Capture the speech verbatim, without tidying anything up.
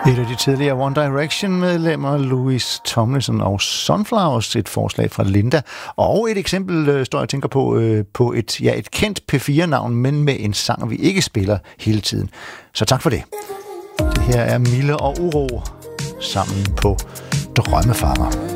Et af de tidligere One Direction-medlemmer, Louis Tomlinson og Sunflowers, et forslag fra Linda. Og et eksempel, står jeg tænker på, på et, ja, et kendt P fire navn, men med en sang, vi ikke spiller hele tiden. Så tak for det. Det her er Mille og Uro sammen på Drømmefanger.